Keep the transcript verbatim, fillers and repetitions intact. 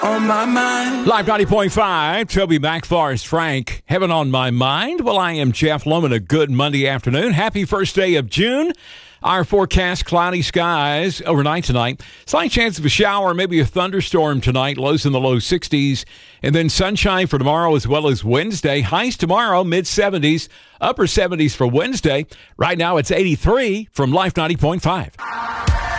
On my mind. Live ninety point five, Toby McFar's Frank. Heaven on my mind. Well, I am Jeff Loman. A good Monday afternoon. Happy first day of June. Our forecast, cloudy skies overnight tonight. Slight chance of a shower, maybe a thunderstorm tonight. Lows in the low sixties. And then sunshine for tomorrow as well as Wednesday. Highs tomorrow, mid seventies. Upper seventies for Wednesday. Right now it's eighty-three from Life ninety point five.